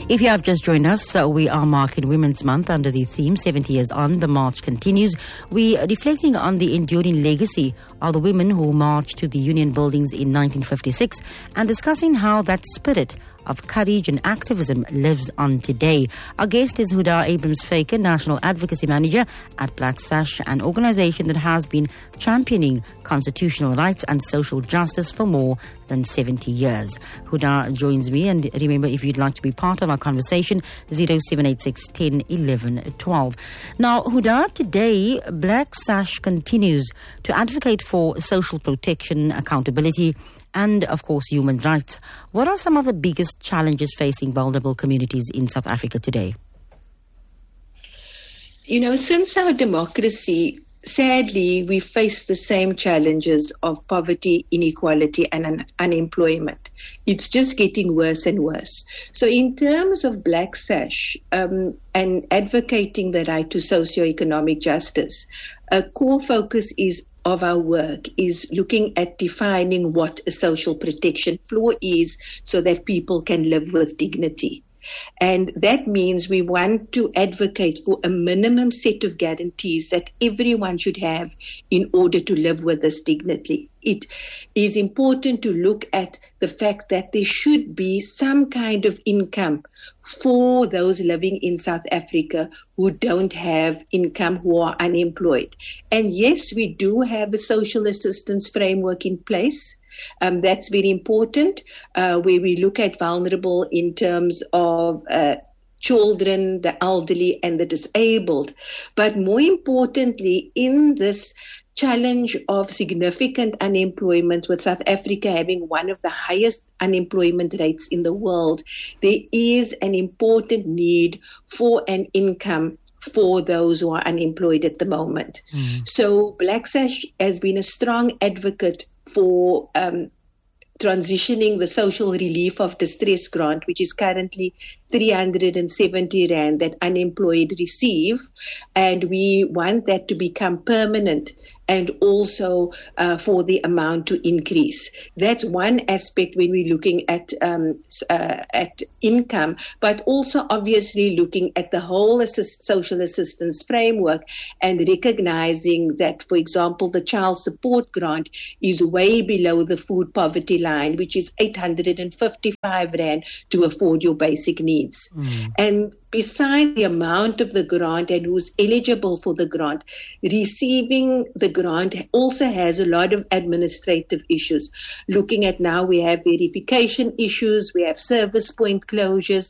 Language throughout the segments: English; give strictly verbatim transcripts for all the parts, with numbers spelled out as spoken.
If you have just joined us, so we are marking Women's Month under the theme seventy years on. The march continues. We are reflecting on the enduring legacy of the women who marched to the Union buildings in nineteen fifty-six and discussing how that spirit of courage and activism lives on today. Our guest is Huda Abrams-Faker, National Advocacy Manager at Black Sash, an organization that has been championing constitutional rights and social justice for more than seventy years. Huda joins me, and remember, if you'd like to be part of our conversation, zero seven eight six, one zero, one one, one two. Now, Huda, today, Black Sash continues to advocate for social protection, accountability, and, of course, human rights. What are some of the biggest challenges facing vulnerable communities in South Africa today? You know, since our democracy, sadly, we face the same challenges of poverty, inequality, and un- unemployment. It's just getting worse and worse. So in terms of Black Sash um, and advocating the right to socioeconomic justice, a core focus is of our work is looking at defining what a social protection floor is so that people can live with dignity. And that means we want to advocate for a minimum set of guarantees that everyone should have in order to live with this dignity. It is important to look at the fact that there should be some kind of income for those living in South Africa who don't have income, who are unemployed. And yes, we do have a social assistance framework in place. Um, that's very important, uh, where we look at vulnerable in terms of uh, children, the elderly, and the disabled. But more importantly, in this challenge of significant unemployment, with South Africa having one of the highest unemployment rates in the world, there is an important need for an income for those who are unemployed at the moment. Mm. So Black Sash has been a strong advocate for um, transitioning the social relief of distress grant, which is currently three hundred seventy rand that unemployed receive. And we want that to become permanent and also uh, for the amount to increase. That's one aspect when we're looking at um, uh, at income, but also obviously looking at the whole assist- social assistance framework and recognizing that, for example, the child support grant is way below the food poverty line, which is eight hundred fifty-five rand to afford your basic needs. Mm. And besides the amount of the grant and who's eligible for the grant, receiving the grant also has a lot of administrative issues. Looking at now, we have verification issues, we have service point closures,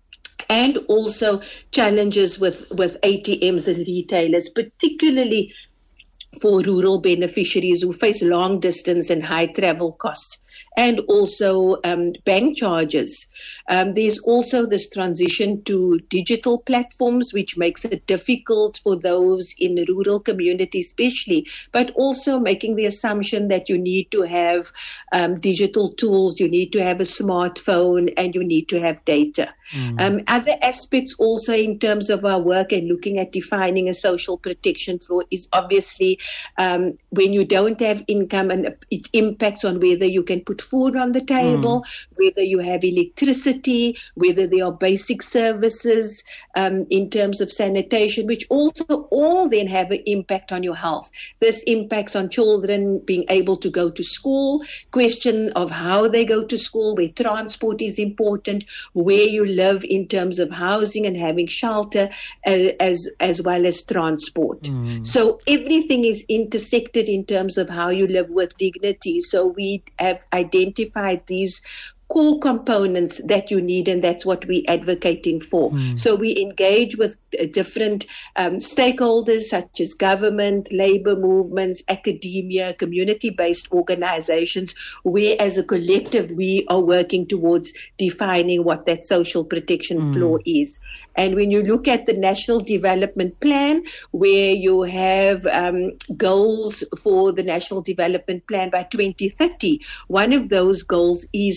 and also challenges with, with A T Ms and retailers, particularly for rural beneficiaries who face long distance and high travel costs, and also um, bank charges. Um, there's also this transition to digital platforms, which makes it difficult for those in the rural communities especially, but also making the assumption that you need to have um, digital tools, you need to have a smartphone, and you need to have data. Mm. Um, other aspects also in terms of our work and looking at defining a social protection floor is obviously um, when you don't have income, and it impacts on whether you can put food on the table, mm. whether you have electricity, whether there are basic services um, in terms of sanitation, which also all then have an impact on your health. This impacts on children being able to go to school, question of how they go to school, where transport is important, where you live in terms of housing and having shelter, uh, as as well as transport. Mm. So everything is intersected in terms of how you live with dignity. So we have identified these core components that you need, and that's what we're advocating for. Mm. So we engage with uh, different um, stakeholders such as government, labor movements, academia, community-based organizations, where as a collective we are working towards defining what that social protection mm. floor is. And when you look at the National Development Plan, where you have um, goals for the National Development Plan by twenty thirty, one of those goals is to define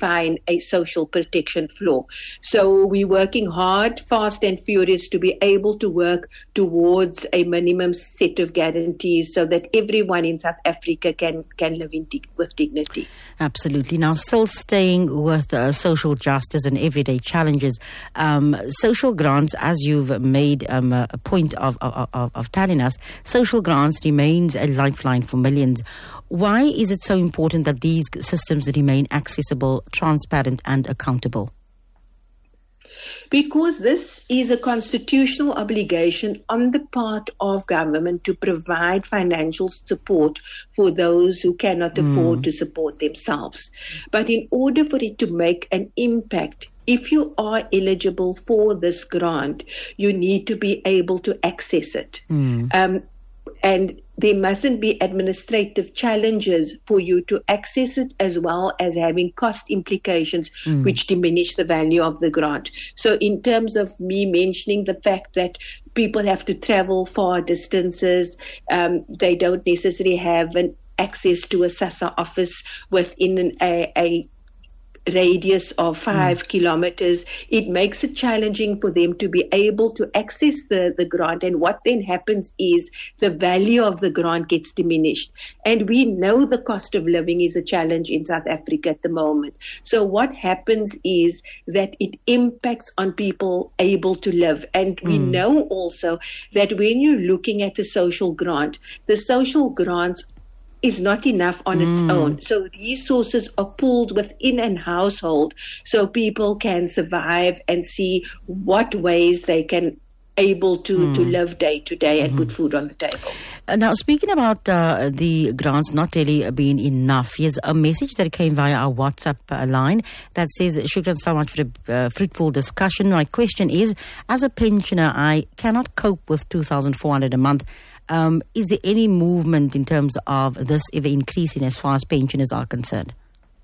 define a social protection floor. So we're working hard, fast and furious to be able to work towards a minimum set of guarantees so that everyone in South Africa can, can live in dig- with dignity. Absolutely. Now, still staying with uh, social justice and everyday challenges, um, social grants, as you've made um, a point of, of, of, of telling us, social grants remains a lifeline for millions. Why is it so important that these systems remain accessible, transparent and accountable? Because this is a constitutional obligation on the part of government to provide financial support for those who cannot mm. afford to support themselves. But in order for it to make an impact, if you are eligible for this grant, you need to be able to access it. Mm. Um, and there mustn't be administrative challenges for you to access it, as well as having cost implications mm. which diminish the value of the grant. So in terms of me mentioning the fact that people have to travel far distances, um, they don't necessarily have an access to a SASSA office within an, a, a radius of five mm. kilometers, it makes it challenging for them to be able to access the, the grant. And what then happens is the value of the grant gets diminished. And we know the cost of living is a challenge in South Africa at the moment. So what happens is that it impacts on people able to live. And we mm. know also that when you're looking at the social grant, the social grants is not enough on mm. its own. So resources are pooled within a household so people can survive and see what ways they can able to, mm. to live day to day and mm-hmm. put food on the table. Uh, now, speaking about uh, the grants not really being enough, here's a message that came via our WhatsApp uh, line that says, Shukran so much for the uh, fruitful discussion. My question is, as a pensioner, I cannot cope with two thousand four hundred a month. Um, is there any movement in terms of this ever increasing as far as pensioners are concerned?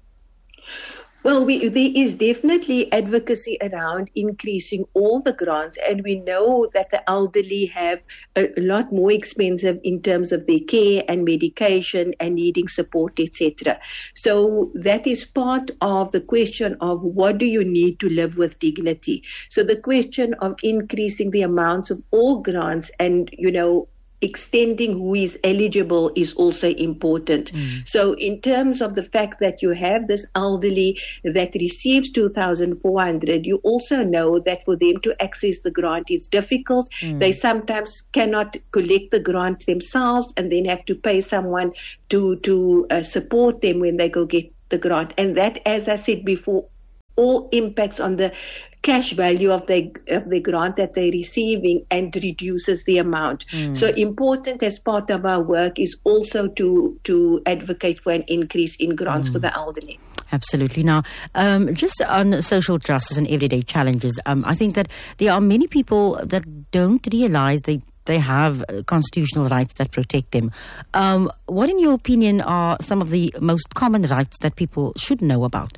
Well, we, there is definitely advocacy around increasing all the grants, and we know that the elderly have a, a lot more expensive in terms of their care and medication and needing support, et cetera. So that is part of the question of what do you need to live with dignity. So the question of increasing the amounts of all grants and, you know, extending who is eligible is also important. Mm. So in terms of the fact that you have this elderly that receives two thousand four hundred, you also know that for them to access the grant is difficult. Mm. They sometimes cannot collect the grant themselves and then have to pay someone to, to uh, support them when they go get the grant. And that, as I said before, all impacts on the cash value of the of the grant that they're receiving and reduces the amount. Mm. So important as part of our work is also to to advocate for an increase in grants mm. for the elderly. Absolutely. Now, um, just on social justice and everyday challenges, um, I think that there are many people that don't realize they they have constitutional rights that protect them. Um, what, in your opinion, are some of the most common rights that people should know about?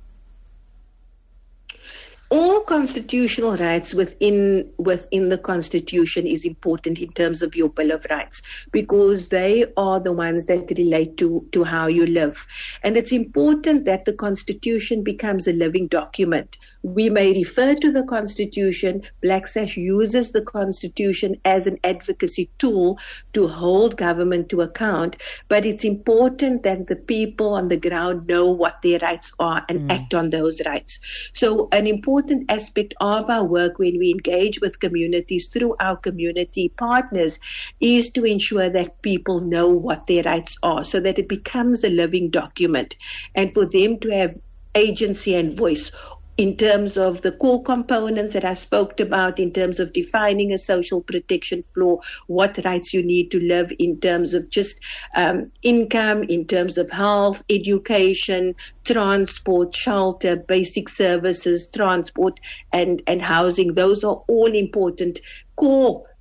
All constitutional rights within within the Constitution is important in terms of your Bill of Rights, because they are the ones that relate to, to how you live. And it's important that the Constitution becomes a living document. We may refer to the Constitution. Black Sash uses the Constitution as an advocacy tool to hold government to account, but it's important that the people on the ground know what their rights are and mm. act on those rights. So an important aspect of our work when we engage with communities through our community partners is to ensure that people know what their rights are so that it becomes a living document, and for them to have agency and voice in terms of the core components that I spoke about, in terms of defining a social protection floor, what rights you need to live in terms of just um, income, in terms of health, education, transport, shelter, basic services, transport and, and housing. Those are all important core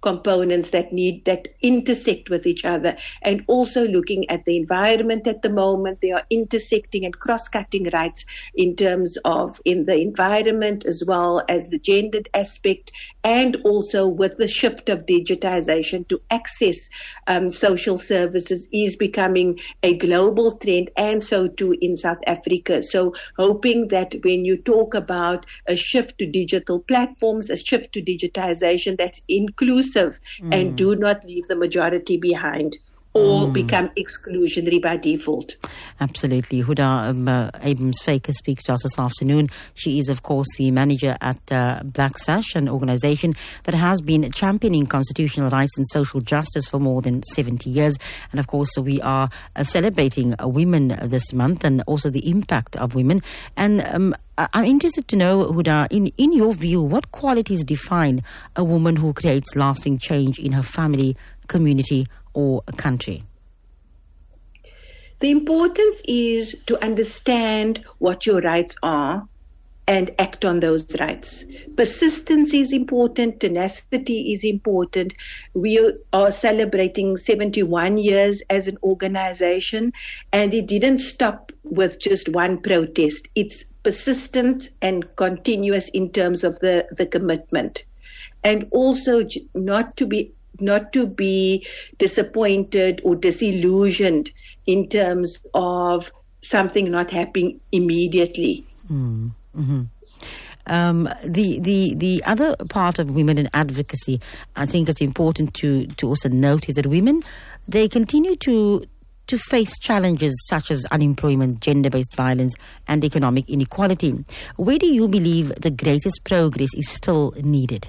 components that need that intersect with each other, and also looking at the environment at the moment. They are intersecting and cross-cutting rights in terms of in the environment as well as the gendered aspect, and also with the shift of digitization to access um, social services is becoming a global trend, and so too in South Africa. So hoping that when you talk about a shift to digital platforms, a shift to digitization that's inclusive mm. and do not leave the majority behind or mm. become exclusionary by default. Absolutely. Huda um, uh, Abrams-Faker speaks to us this afternoon. She is, of course, the manager at uh, Black Sash, an organization that has been championing constitutional rights and social justice for more than seventy years. And, of course, we are uh, celebrating uh, women this month, and also the impact of women. And um, I'm interested to know, Huda, in, in your view, what qualities define a woman who creates lasting change in her family, community, or a country? The importance is to understand what your rights are and act on those rights. Persistence is important. Tenacity is important. We are celebrating seventy-one years as an organization, and it didn't stop with just one protest. It's persistent and continuous in terms of the, the commitment. And also not to be not to be disappointed or disillusioned in terms of something not happening immediately. Mm, mm-hmm. Um, the, the, the other part of women in advocacy, I think it's important to, to also note, is that women, they continue to to face challenges such as unemployment, gender-based violence, and economic inequality. Where do you believe the greatest progress is still needed?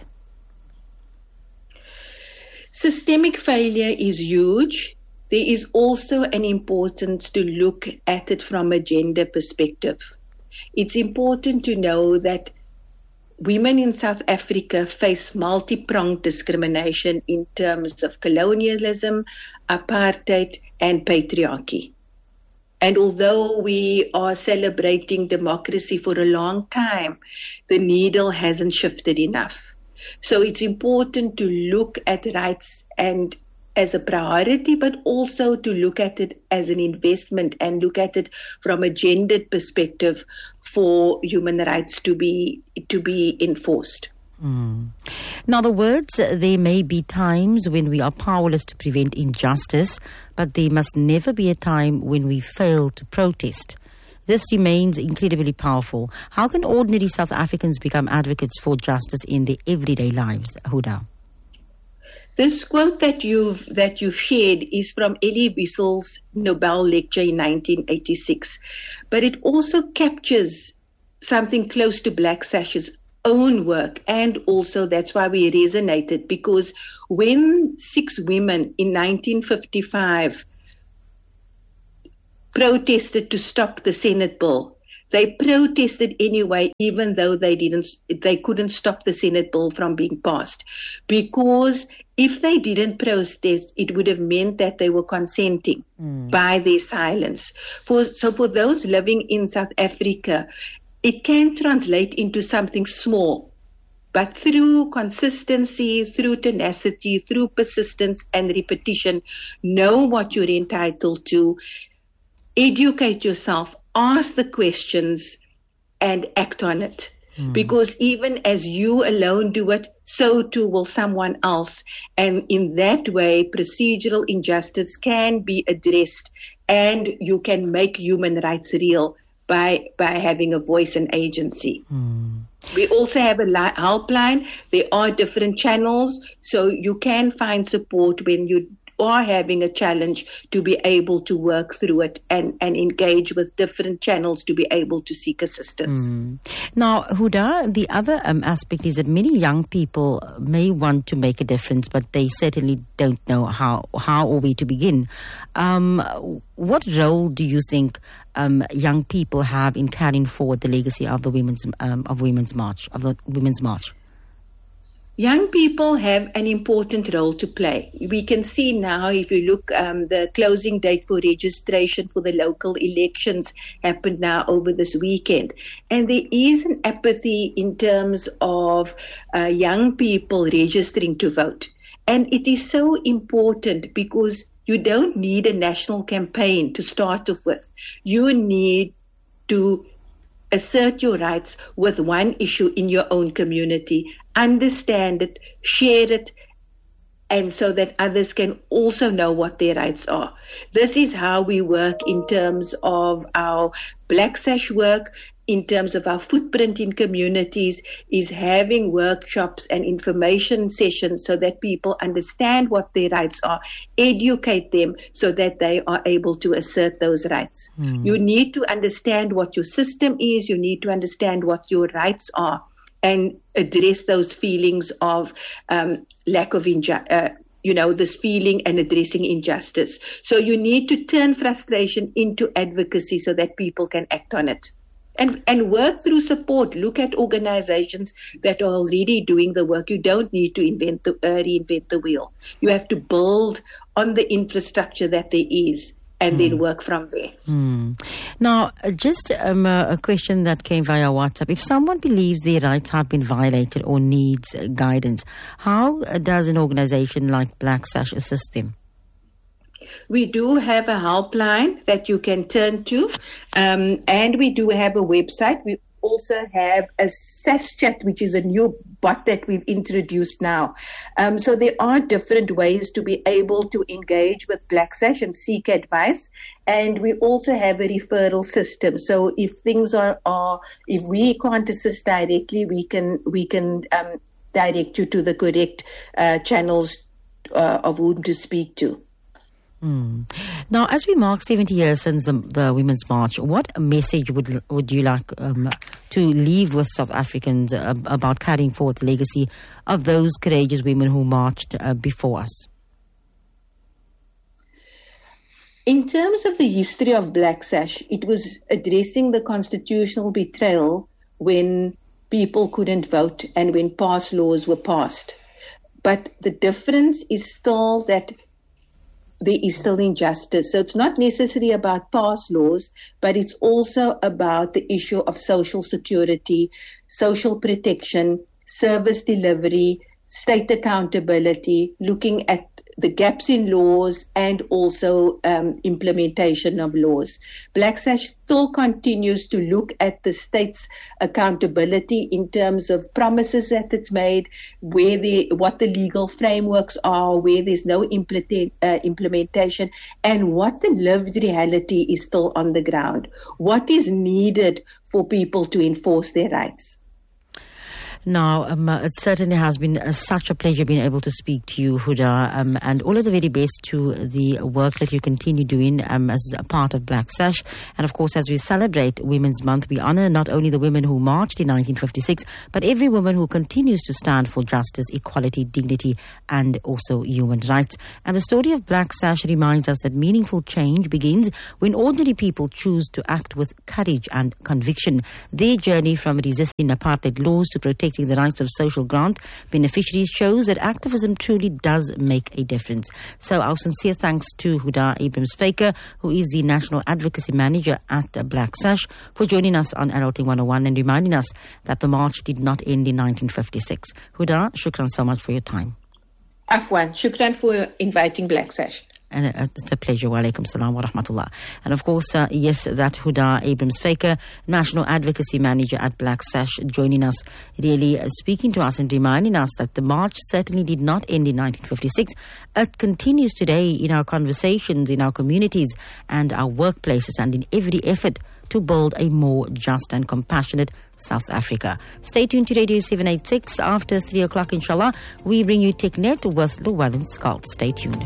Systemic failure is huge. There is also an importance to look at it from a gender perspective. It's important to know that women in South Africa face multi-pronged discrimination in terms of colonialism, apartheid, and patriarchy. And although we are celebrating democracy for a long time, the needle hasn't shifted enough. So it's important to look at rights and as a priority, but also to look at it as an investment and look at it from a gendered perspective for human rights to be to be enforced. Mm. In other words, there may be times when we are powerless to prevent injustice, but there must never be a time when we fail to protest. This remains incredibly powerful. How can ordinary South Africans become advocates for justice in their everyday lives, Huda? This quote that you've that you've shared is from Elie Wiesel's Nobel lecture in nineteen eighty-six, but it also captures something close to Black Sash's own work, and also that's why we resonated, because when six women in nineteen fifty-five protested to stop the Senate bill, they protested anyway, even though they didn't, they couldn't stop the Senate bill from being passed, because if they didn't protest, it would have meant that they were consenting mm. by their silence. For, so for those living in South Africa, it can translate into something small, but through consistency, through tenacity, through persistence and repetition, know what you're entitled to, educate yourself, ask the questions, and act on it. Mm. Because even as you alone do it, so too will someone else. And in that way, procedural injustice can be addressed, and you can make human rights real by by having a voice and agency. Mm. We also have a li- helpline. There are different channels, so you can find support when you are having a challenge to be able to work through it and, and engage with different channels to be able to seek assistance. Mm. Now, Huda, the other um, aspect is that many young people may want to make a difference, but they certainly don't know how, how or where to begin. Um, what role do you think um, young people have in carrying forward the legacy of the women's um, of Women's March, of the Women's March? Young people have an important role to play. We can see now, if you look, um, the closing date for registration for the local elections happened now over this weekend. And there is an apathy in terms of uh, young people registering to vote. And it is so important because you don't need a national campaign to start off with. You need to assert your rights with one issue in your own community, understand it, share it, and so that others can also know what their rights are. This is how we work in terms of our Black Sash work, in terms of our footprint in communities, is having workshops and information sessions so that people understand what their rights are, educate them so that they are able to assert those rights. Mm. You need to understand what your system is, you need to understand what your rights are, and address those feelings of um, lack of injustice. Uh, you know, this feeling and addressing injustice. So you need to turn frustration into advocacy so that people can act on it. And and work through support. Look at organizations that are already doing the work. You don't need to invent the, uh, reinvent the wheel. You have to build on the infrastructure that there is and mm. then work from there. Mm. Now, uh, just um, uh, a question that came via WhatsApp. If someone believes their rights have been violated or needs uh, guidance, how uh, does an organization like Black Sash assist them? We do have a helpline that you can turn to, um, and we do have a website. We also have a Sash chat, which is a new bot that we've introduced now. Um, so there are different ways to be able to engage with Black Sash and seek advice. And we also have a referral system. So if things are, are if we can't assist directly, we can we can um, direct you to the correct uh, channels uh, of whom to speak to. Mm. Now, as we mark seventy years since the, the Women's March, what message would would you like um, to leave with South Africans uh, about carrying forth the legacy of those courageous women who marched uh, before us? In terms of the history of Black Sash, it was addressing the constitutional betrayal when people couldn't vote and when past laws were passed. But the difference is still that there is still injustice. So it's not necessarily about past laws, but it's also about the issue of social security, social protection, service delivery, state accountability, looking at the gaps in laws and also um, implementation of laws. Black Sash still continues to look at the state's accountability in terms of promises that it's made, where the what the legal frameworks are, where there's no implement, uh, implementation, and what the lived reality is still on the ground. What is needed for people to enforce their rights? Now, um, it certainly has been uh, such a pleasure being able to speak to you, Huda, um, and all of the very best to the work that you continue doing um, as a part of Black Sash. And of course, as we celebrate Women's Month, we honor not only the women who marched in nineteen fifty-six, but every woman who continues to stand for justice, equality, dignity, and also human rights. And the story of Black Sash reminds us that meaningful change begins when ordinary people choose to act with courage and conviction. Their journey from resisting apartheid laws to protect the rights of social grant beneficiaries shows that activism truly does make a difference. So our sincere thanks to Huda Abrahams-Faker, who is the National Advocacy Manager at Black Sash, for joining us on Adulting one oh one and reminding us that the march did not end in nineteen fifty-six. Huda, shukran so much for your time. Afwan, shukran for inviting Black Sash. And it's a pleasure. Wa alaikum salam wa rahmatullah. And of course, uh, yes, that Huda Abrahams-Faker, National Advocacy Manager at Black Sash, joining us, really uh, speaking to us and reminding us that the march certainly did not end in nineteen fifty-six. It continues today in our conversations, in our communities and our workplaces, and in every effort to build a more just and compassionate South Africa. Stay tuned to Radio seven eighty-six. After three o'clock, inshallah, we bring you TechNet with Llewellyn Scott. Stay tuned.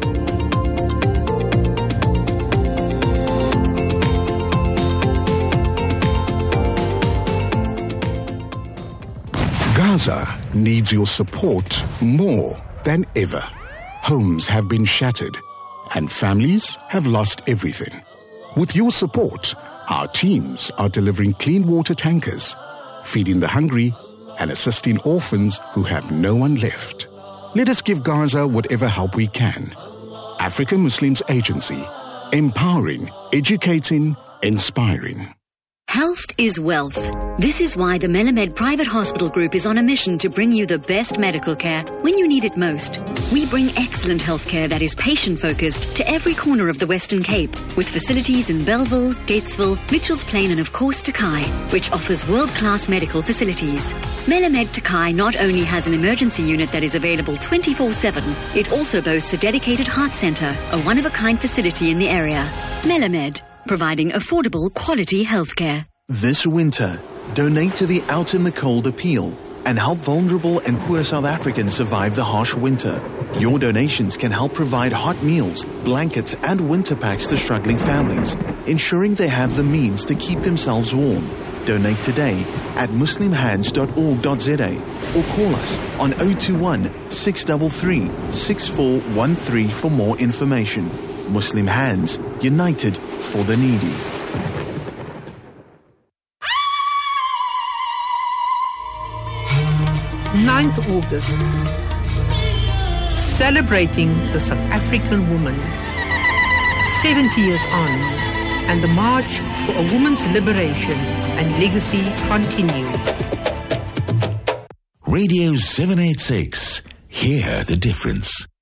Gaza needs your support more than ever. Homes have been shattered and families have lost everything. With your support, our teams are delivering clean water tankers, feeding the hungry and assisting orphans who have no one left. Let us give Gaza whatever help we can. African Muslims Agency, empowering, educating, inspiring. Health is wealth. This is why the Melamed Private Hospital Group is on a mission to bring you the best medical care when you need it most. We bring excellent healthcare that is patient-focused to every corner of the Western Cape, with facilities in Belleville, Gatesville, Mitchells Plain and of course Takai, which offers world-class medical facilities. Melamed Takai not only has an emergency unit that is available twenty-four seven, it also boasts a dedicated heart centre, a one-of-a-kind facility in the area. Melamed, providing affordable, quality healthcare. This winter, donate to the Out in the Cold appeal and help vulnerable and poor South Africans survive the harsh winter. Your donations can help provide hot meals, blankets and winter packs to struggling families, ensuring they have the means to keep themselves warm. Donate today at muslim hands dot org dot za or call us on zero two one, six three three, six four one three for more information. Muslim Hands, united for the needy. ninth of August, celebrating the South African woman, seventy years on, and the march for a woman's liberation and legacy continues. Radio seven eighty-six, hear the difference.